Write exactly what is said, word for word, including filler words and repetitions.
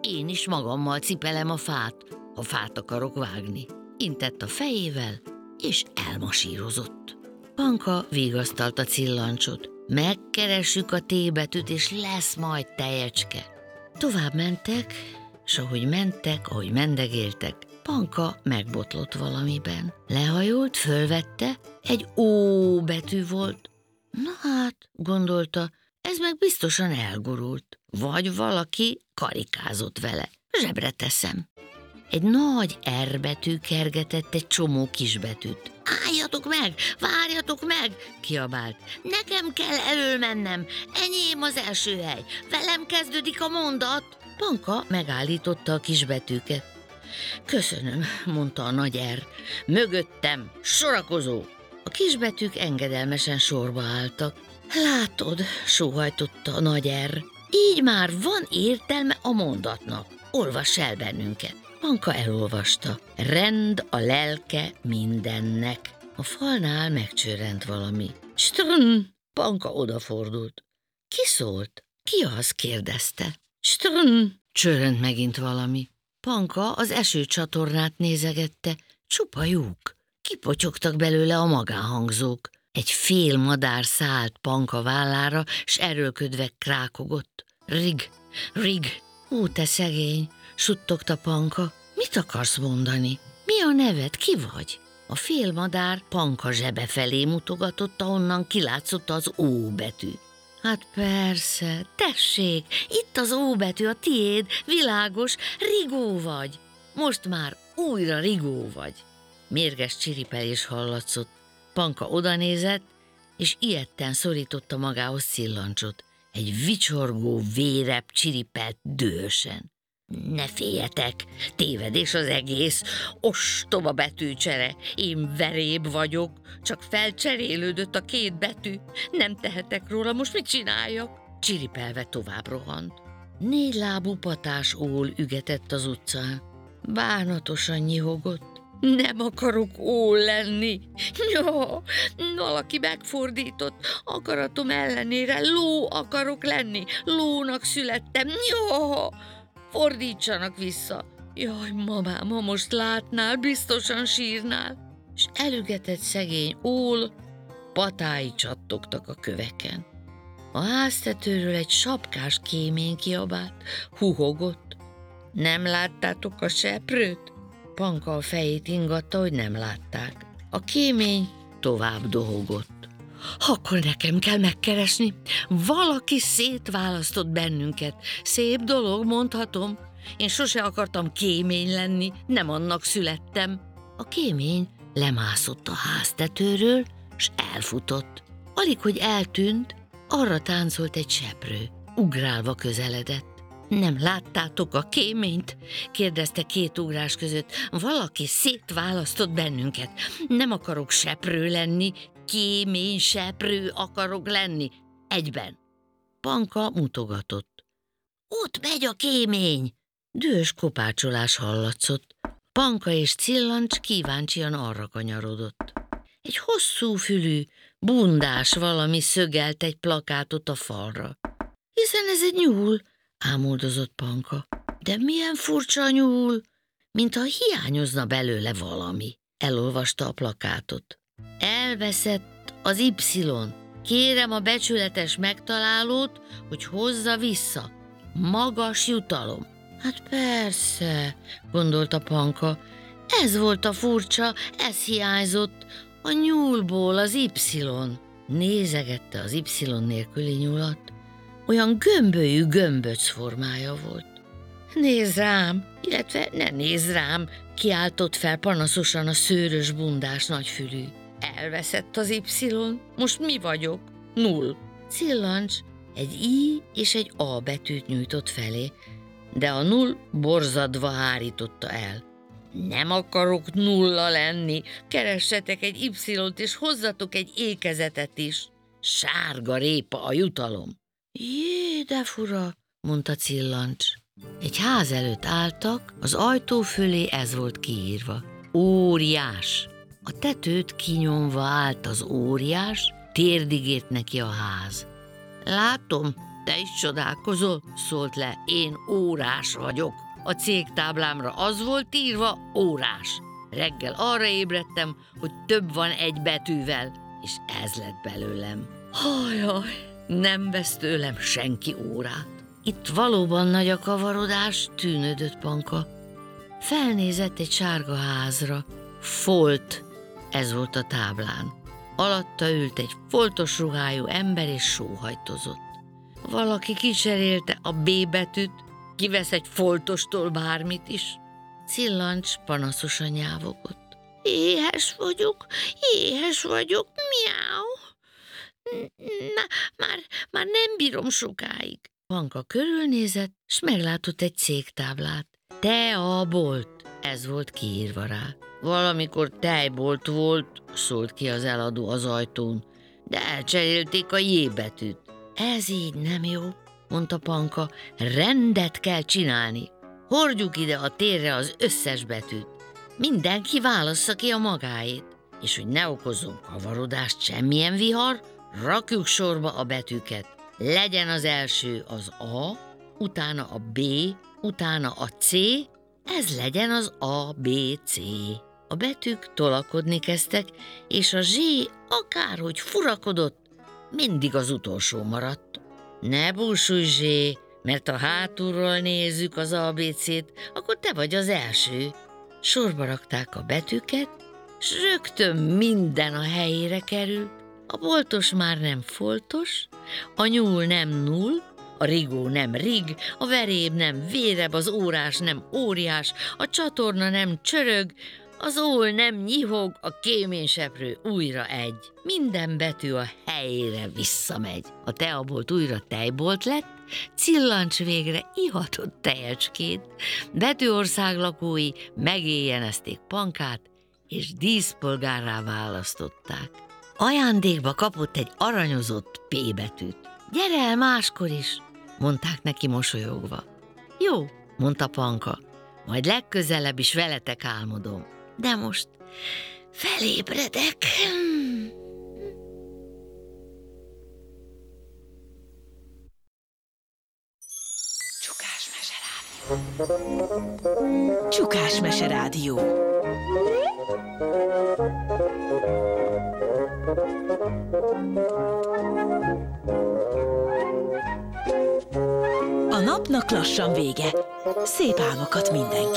én is magammal cipelem a fát, ha fát akarok vágni. Intett a fejével, és elmasírozott. Panka vigasztalta Cillancsot. Megkeressük a T betűt, és lesz majd tejecske. Tovább mentek, s ahogy mentek, ahogy mendegéltek, Panka megbotlott valamiben. Lehajolt, fölvette, egy ó betű volt. Na hát, gondolta, ez meg biztosan elgurult. Vagy valaki karikázott vele. Zsebre teszem. Egy nagy R betű kergetett egy csomó kisbetűt. Álljatok meg, várjatok meg, kiabált. Nekem kell elől mennem, enyém az első hely, velem kezdődik a mondat. Panka megállította a kisbetűket. Köszönöm, mondta a nagy R. Mögöttem, sorakozó. A kisbetűk engedelmesen sorba álltak. Látod, sóhajtotta a nagy R. Így már van értelme a mondatnak. Olvass el bennünket. Panka elolvasta. Rend a lelke mindennek. A falnál megcsörrent valami. Strn! Panka odafordult. Ki szólt? Ki az? Kérdezte. Strn! Csörrent megint valami. Panka az esőcsatornát nézegette. Csupa lyuk. Kipotyogtak belőle a magánhangzók. Egy fél madár szállt Panka vállára, s erőlködve krákogott. Rig, rig, ó, te szegény, suttogta Panka. Mit akarsz mondani? Mi a neved? Ki vagy? A fél madár Panka zsebe felé mutogatott, ahonnan kilátszott az ó betű. Hát persze, tessék, itt az ó betű, a tiéd, világos, Rigó vagy. Most már újra Rigó vagy. Mérges csiripelés hallatszott. Panka odanézett, és ijedten szorította magához Cillancsot. Egy vicsorgó vérebb csiripelt dühösen. Ne féljetek, tévedés az egész, ostoba betűcsere, én veréb vagyok, csak felcserélődött a két betű, nem tehetek róla, most mit csináljak? Csiripelve tovább rohant. Négy lábú patás ól ügetett az utcán. Bánatosan nyihogott. Nem akarok ó lenni. Jó, valaki megfordított. Akaratom ellenére ló akarok lenni. Lónak születtem. Jó, fordítsanak vissza. Jaj, mamám, ha most látnál, biztosan sírnál. És elügetett szegény ól, patái csattogtak a köveken. A háztetőről egy sapkás kémény kiabált, huhogott. Nem láttátok a seprőt? Panka a fejét ingatta, hogy nem látták. A kémény tovább dohogott. Akkor nekem kell megkeresni. Valaki szétválasztott bennünket. Szép dolog, mondhatom. Én sose akartam kémény lenni, nem annak születtem. A kémény lemászott a háztetőről, s elfutott. Alig, hogy eltűnt, arra táncolt egy seprő. Ugrálva közeledett. Nem láttátok a kéményt? Kérdezte két ugrás között. Valaki szétválasztott bennünket. Nem akarok seprő lenni, kémény seprő akarok lenni. Egyben. Panka mutogatott. Ott megy a kémény! Dühös kopácsolás hallatszott. Panka és Cillancs kíváncsian arra kanyarodott. Egy hosszú fülű, bundás valami szögelt egy plakátot a falra. Hiszen ez egy nyúl, ámuldozott Panka. De milyen furcsa a nyúl, mintha hiányozna belőle valami. Elolvasta a plakátot. Elveszett az Y. Kérem a becsületes megtalálót, hogy hozza vissza. Magas jutalom. Hát persze, gondolta Panka. Ez volt a furcsa, ez hiányzott. A nyúlból az Y. Nézegette az Y nélküli nyulat. Olyan gömbölyű gömböc formája volt. Nézz rám, illetve ne nézz rám, kiáltott fel panaszosan a szőrös bundás nagyfülű. Elveszett az Y, most mi vagyok? Null. Cillancs egy I és egy A betűt nyújtott felé, de a null borzadva hárította el. Nem akarok nulla lenni, keressetek egy Y-t és hozzatok egy ékezetet is. Sárga répa a jutalom. Jé, de fura, mondta Cillancs. Egy ház előtt álltak, az ajtó fölé ez volt kiírva. Óriás. A tetőt kinyomva állt az óriás, térdig ért neki a ház. Látom, Te is csodálkozol? Szólt le. Én órás vagyok. A cégtáblámra az volt írva, órás. Reggel arra ébredtem, hogy több van egy betűvel, és ez lett belőlem. Hajjaj, nem vesz tőlem senki órát. Itt valóban nagy a kavarodás, tűnődött Panka. Felnézett egy sárga házra. Folt, ez volt a táblán. Alatta ült egy foltos ruhájú ember, és sóhajtozott. Valaki kicserélte a B betűt, kivesz egy foltostól bármit is. Cillancs panaszosan nyávogott. Éhes vagyok, éhes vagyok, miáu. Na, már, már nem bírom sokáig. Panka körülnézett, s meglátott egy cégtáblát. Te a bolt, ez volt kiírva rá. Valamikor tejbolt volt, szólt ki az eladó az ajtón, de elcserélték a J betűt. Ez így nem jó, mondta Panka, rendet kell csinálni. Hordjuk ide a térre az összes betűt. Mindenki válassza ki a magáét. És hogy ne okozzon kavarodást semmilyen vihar, rakjuk sorba a betűket. Legyen az első az A, utána a B, utána a C, ez legyen az A, B, C. A betűk tolakodni kezdtek, és a Z akárhogy furakodott, mindig az utolsó maradt. Ne búsulj, Z, mert ha hátulról nézzük az á bé cét, akkor te vagy az első. Sorba rakták a betűket, s rögtön minden a helyére került. A boltos már nem foltos, a nyúl nem null, a rigó nem rig, a veréb nem véreb, az órás nem óriás, a csatorna nem csörög, az ól nem nyihog, a kéményseprő újra egy. Minden betű a helyére visszamegy. A teabolt újra tejbolt lett, Cillancs végre ihatott tejecskét. Betűország lakói megéjjenezték Pankát, és díszpolgárrá választották. Ajándékba kapott egy aranyozott P betűt. Gyere el máskor is, mondták neki mosolyogva. Jó, mondta Panka, majd legközelebb is veletek álmodom. De most felébredek. Csukás Meserádió. Csukás Meserádió. A napnak lassan vége. Szép álmokat mindenki.